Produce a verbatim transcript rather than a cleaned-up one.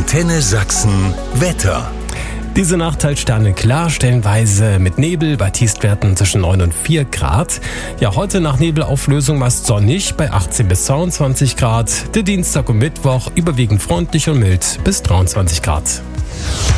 Antenne Sachsen Wetter. Diese Nacht halt sterneklar, stellenweise mit Nebel bei Tiefstwerten zwischen neun und vier Grad. Ja, heute nach Nebelauflösung meist sonnig bei achtzehn bis zweiundzwanzig Grad. Der Dienstag und Mittwoch überwiegend freundlich und mild bis dreiundzwanzig Grad.